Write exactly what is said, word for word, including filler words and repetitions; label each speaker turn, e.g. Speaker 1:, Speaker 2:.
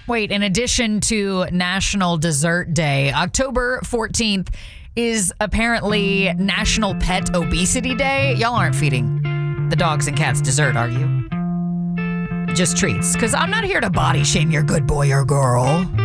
Speaker 1: Wait, in addition to National Dessert Day, October fourteenth is apparently National Pet Obesity Day. Y'all aren't feeding the dogs and cats dessert, are you? Just treats, because I'm not here to body shame your good boy or girl.